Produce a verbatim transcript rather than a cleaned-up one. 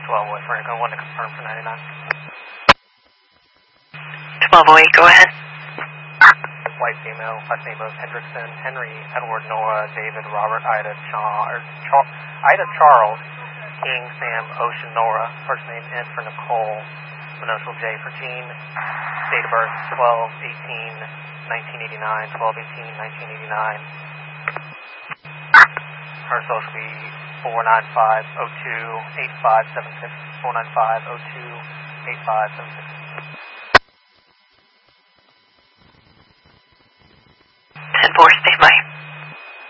twelve oh eight, Franco, one to confirm for ninety-nine. twelve oh eight, go ahead. White female, last name of Hendrickson, Henry, Edward, Nora, David, Robert, Ida, Char, Char, Ida, Charles, King, Sam, Ocean, Nora, first name N for Nicole, initial J for Jean, date of birth twelve eighteen nineteen eighty-nine, twelve eighteen nineteen eighty-nine. Her social be four nine five oh two eight five seven six, four nine five oh two eight five seven six.